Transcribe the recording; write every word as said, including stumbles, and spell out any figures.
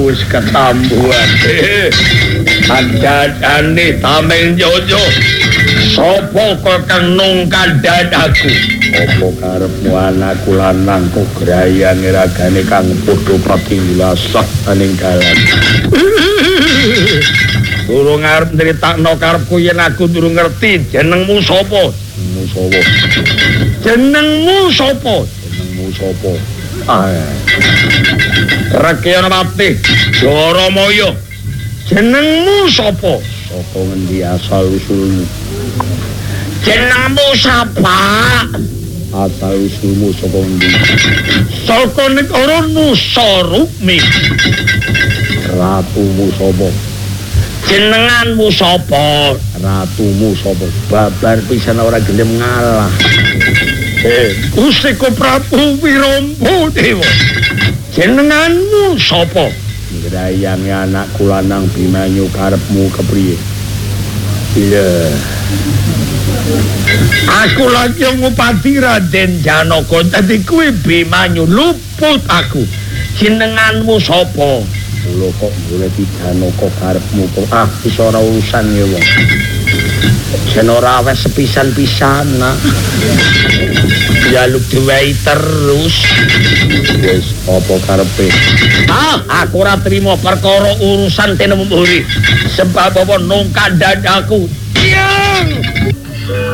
wis ketambuhan. Andane tameng jojo. Sopo kok kang nungkan dadaku? Apa karepmu anakku lanang kok grayan ragane kang padha patilasah aning dalan. Durung arep nyritakno karepku yen aku durung ngerti jenengmu sapa? Jenengmu sapa? Jenengmu sapa? Jenengmu sapa? Ah. Rakyat mati Joramaya. Jenengmu sapa? Saka ngendi asal usulmu? Jenengmu sapa? Asal usulmu saka ngendi? Saka negara Nusarukmi. Ratumu sapa? Jenenganmu sapa? Ratumu sapa? Babar pisan ora gelem ngalah. Eh, Gusti Prabu Wirombodewa. Jenenganmu sapa? Ngrayangi anakku lanang Bimanyu karepmu kepriye? Iya. Aku lagi ngupati Raden Janaka dadi kuwi Bimanyu luput aku. Jenenganmu sapa? Lho kok golek Janaka karepmu kok ah wis ora urusan ya wong. Yen ora wis sepisan-pisan nak. Jaluk diwehi terus. Wis apa karepe? Ah, aku ora trima perkara urusan tenemburi. Sebab apa nungkan dadaku. Yang